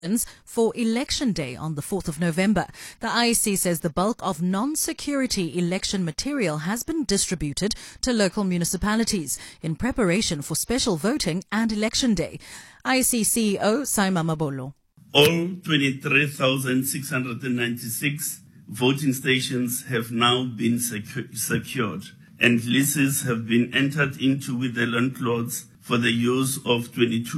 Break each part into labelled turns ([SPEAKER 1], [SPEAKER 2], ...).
[SPEAKER 1] for Election Day on the 4th of November. The IEC says the bulk of non-security election material has been distributed to local municipalities in preparation for special voting and Election Day. IEC CEO Saima Mabolo.
[SPEAKER 2] All 23,696 voting stations have now been secured, and leases have been entered into with the landlords for the use of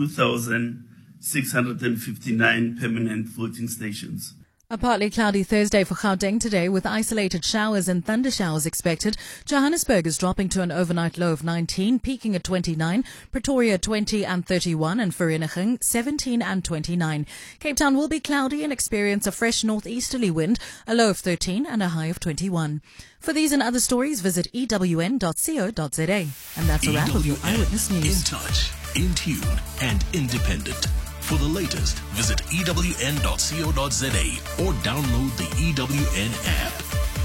[SPEAKER 2] 22,659 permanent voting stations.
[SPEAKER 1] A partly cloudy Thursday for Gauteng today with isolated showers and thunder showers expected. Johannesburg is dropping to an overnight low of 19, peaking at 29, Pretoria 20 and 31, and Vereeniging 17 and 29. Cape Town will be cloudy and experience a fresh northeasterly wind, a low of 13 and a high of 21. For these and other stories, visit ewn.co.za. And that's a wrap of your Eyewitness News.
[SPEAKER 3] In touch, in tune, and independent. For the latest, visit ewn.co.za or download the EWN app.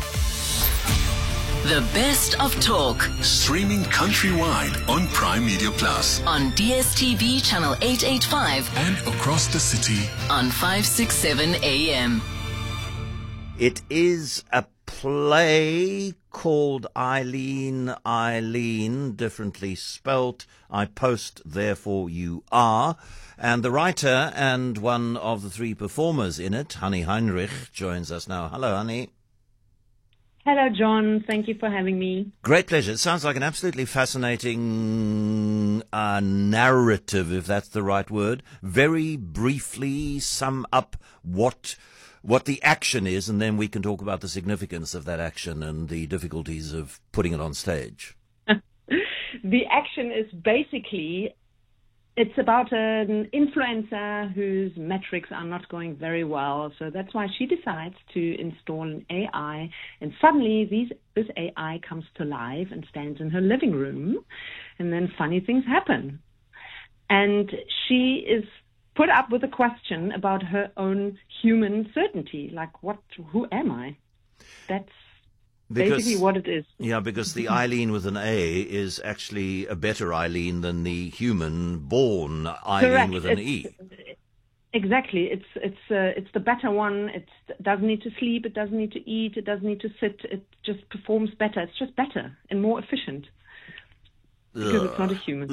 [SPEAKER 4] The best of talk.
[SPEAKER 3] Streaming countrywide on Prime Media Plus.
[SPEAKER 4] On DSTV channel 885.
[SPEAKER 3] And across the city.
[SPEAKER 4] On 567 AM.
[SPEAKER 5] It is a play called Eileen, Eileen, differently spelt. I post, therefore you are. And the writer and one of the three performers in it, Hanni Heinrich, joins us now. Hello, Hanni.
[SPEAKER 6] Hello, John. Thank you for having me.
[SPEAKER 5] Great pleasure. It sounds like an absolutely fascinating narrative, if that's the right word. Very briefly sum up what the action is, and then we can talk about the significance of that action and the difficulties of putting it on stage.
[SPEAKER 6] The action is basically, it's about an influencer whose metrics are not going very well. So that's why she decides to install an AI. And suddenly this AI comes to life and stands in her living room. And then funny things happen. And she is put up with a question about her own human certainty. Like, who am I? That's basically what it is.
[SPEAKER 5] Yeah, because the Eileen with an A is actually a better Eileen than the human-born Eileen
[SPEAKER 6] Correct.
[SPEAKER 5] with an E.
[SPEAKER 6] Exactly. It's the better one. It doesn't need to sleep. It doesn't need to eat. It doesn't need to sit. It just performs better. It's just better and more efficient. Because it's not a human.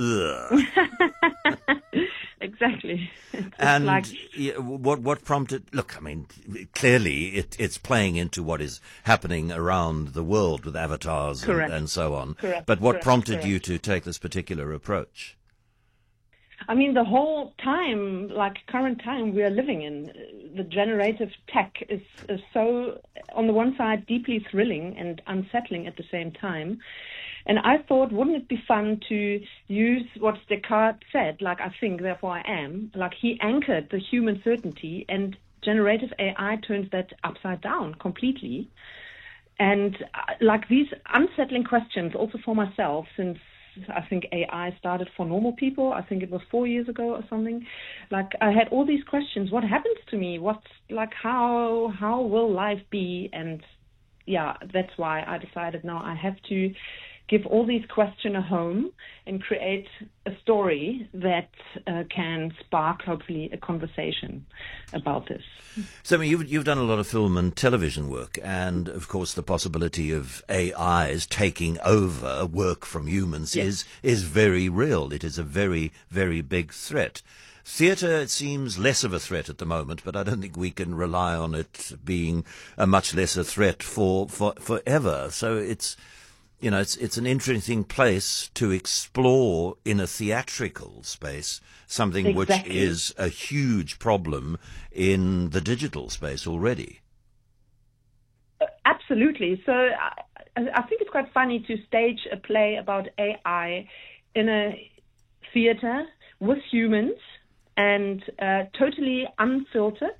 [SPEAKER 6] Exactly.
[SPEAKER 5] And what prompted? Look, I mean, clearly it's playing into what is happening around the world with avatars and so on.
[SPEAKER 6] Correct.
[SPEAKER 5] But what prompted you to take this particular approach?
[SPEAKER 6] I mean, the whole time, like current time we are living in, the generative tech is so, on the one side, deeply thrilling and unsettling at the same time. And I thought, wouldn't it be fun to use what Descartes said, like I think, therefore I am, like he anchored the human certainty, and generative AI turns that upside down completely. And like these unsettling questions, also for myself, since I think AI started for normal people, I think it was 4 years ago or something, like I had all these questions. What happens to me? What's like, how will life be? And yeah, that's why I decided now I have to give all these questions a home and create a story that can spark, hopefully, a conversation about this.
[SPEAKER 5] So, I mean, you've done a lot of film and television work, and, of course, the possibility of AIs taking over work from humans is very real. It is a very, very big threat. Theatre, it seems, less of a threat at the moment, but I don't think we can rely on it being a much lesser threat for forever. So it's an interesting place to explore in a theatrical space, something which is a huge problem in the digital space already.
[SPEAKER 6] Absolutely. So I think it's quite funny to stage a play about AI in a theater with humans and totally unfiltered.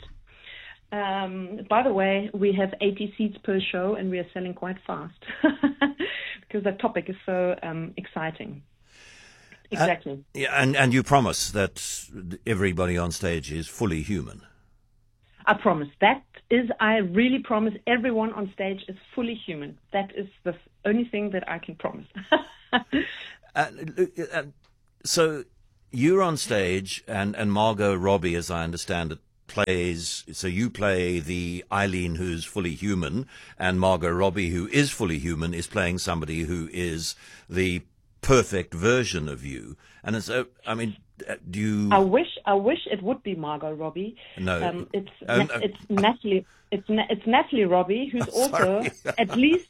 [SPEAKER 6] By the way, we have 80 seats per show, and we are selling quite fast because the topic is so exciting. Exactly.
[SPEAKER 5] And you promise that everybody on stage is fully human.
[SPEAKER 6] I promise. I really promise everyone on stage is fully human. That is the only thing that I can promise.
[SPEAKER 5] So you're on stage, and Margot Robbie, as I understand it, so you play the Eileen who's fully human, and Margot Robbie, who is fully human, is playing somebody who is the perfect version of you. And so, I mean, do you?
[SPEAKER 6] I wish it would be Margot Robbie.
[SPEAKER 5] No,
[SPEAKER 6] it's Natalie. It's Natalie Robbie, who's also at least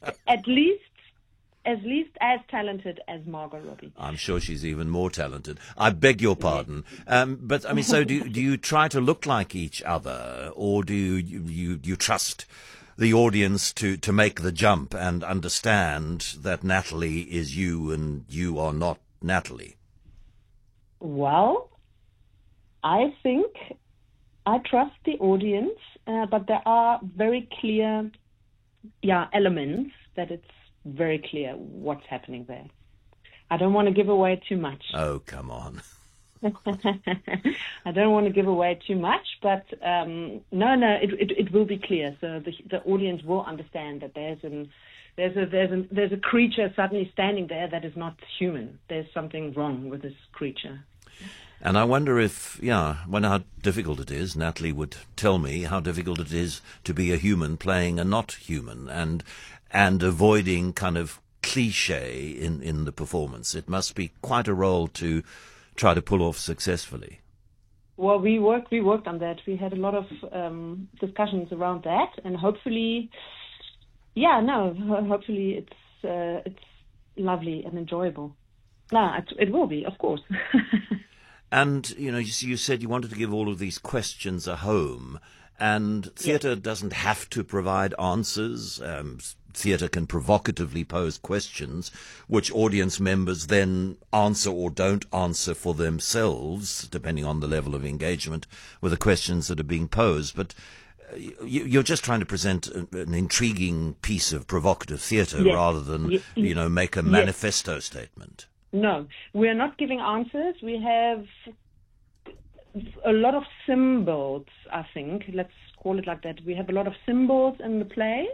[SPEAKER 6] as talented as Margot Robbie.
[SPEAKER 5] I'm sure she's even more talented. I beg your pardon. But I mean, so do you try to look like each other, or do you trust the audience to make the jump and understand that Natalie is you and you are not Natalie?
[SPEAKER 6] Well, I think I trust the audience, but there are very clear elements that it's very clear what's happening there. I don't want to give away too much.
[SPEAKER 5] Oh, come on.
[SPEAKER 6] I don't want to give away too much, but it will be clear. So the audience will understand that there's a creature suddenly standing there that is not human. There's something wrong with this creature.
[SPEAKER 5] And I wonder if, wonder how difficult it is. Natalie would tell me how difficult it is to be a human playing a not human, and avoiding kind of cliche in the performance. It must be quite a role to try to pull off successfully.
[SPEAKER 6] Well, we worked on that. We had a lot of discussions around that, and hopefully it's lovely and enjoyable. No, it will be, of course.
[SPEAKER 5] And, you said you wanted to give all of these questions a home, and theatre doesn't have to provide answers. Theatre can provocatively pose questions, which audience members then answer or don't answer for themselves, depending on the level of engagement with the questions that are being posed. But you're just trying to present an intriguing piece of provocative theatre rather than, make a manifesto statement.
[SPEAKER 6] No, we're not giving answers. We have a lot of symbols, I think. Let's call it like that. We have a lot of symbols in the play.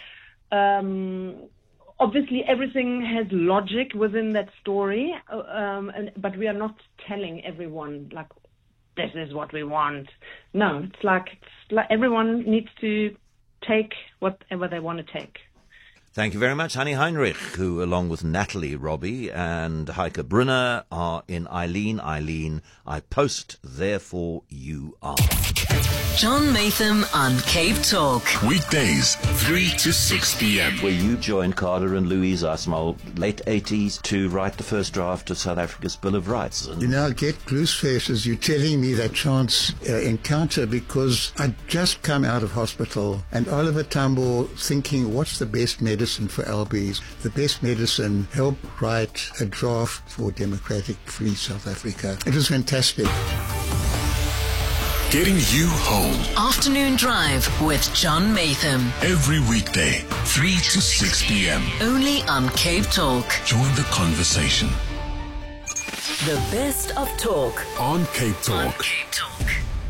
[SPEAKER 6] Obviously, everything has logic within that story, but we are not telling everyone, like, this is what we want. No, it's like everyone needs to take whatever they want to take.
[SPEAKER 5] Thank you very much, Hanni Heinrich, who, along with Natalie Robbie and Heike Brunner, are in Eileen, I Post, Therefore You Are.
[SPEAKER 4] John Maytham on Cape Talk.
[SPEAKER 3] Weekdays, 3 to 6 p.m.
[SPEAKER 5] Where you joined Carter and Louise Ismail, late 80s, to write the first draft of South Africa's Bill of Rights.
[SPEAKER 7] I get goose faces. You're telling me that chance encounter because I'd just come out of hospital, and Oliver Tambo thinking, what's the best medicine for LBs? The best medicine, help write a draft for democratic free South Africa. It was fantastic.
[SPEAKER 3] Getting you home.
[SPEAKER 4] Afternoon Drive with John Maytham.
[SPEAKER 3] Every weekday, 3 to 6 p.m.
[SPEAKER 4] Only on Cape Talk.
[SPEAKER 3] Join the conversation.
[SPEAKER 4] The best of talk.
[SPEAKER 3] On Cape Talk.
[SPEAKER 4] On Cape Talk.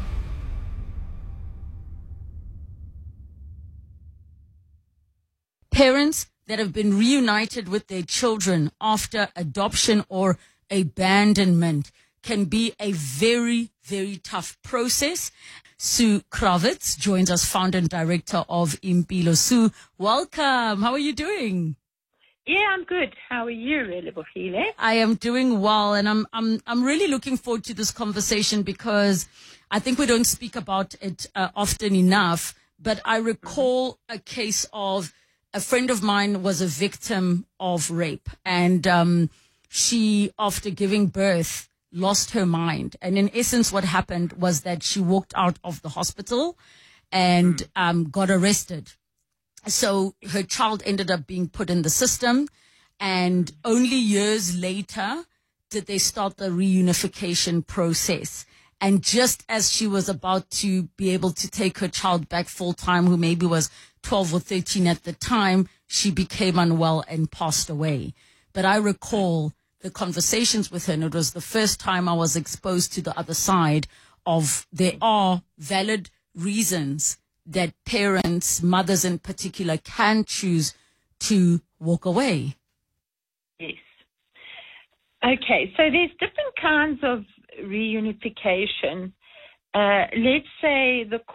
[SPEAKER 8] Parents that have been reunited with their children after adoption or abandonment can be a very, very tough process. Sue Kravitz joins us, founder and director of Impilo. Sue, welcome. How are you doing?
[SPEAKER 9] Yeah, I'm good. How are you, Lebohile?
[SPEAKER 8] I am doing well, and I'm really looking forward to this conversation because I think we don't speak about it often enough. But I recall a case of a friend of mine was a victim of rape, and she, after giving birth, lost her mind. And in essence, what happened was that she walked out of the hospital and got arrested. So her child ended up being put in the system, and only years later did they start the reunification process. And just as she was about to be able to take her child back full time, who maybe was 12 or 13 at the time, she became unwell and passed away. But I recall the conversations with her, and it was the first time I was exposed to the other side of there are valid reasons that parents, mothers in particular, can choose to walk away.
[SPEAKER 9] Yes. Okay, so there's different kinds of reunification. let's say the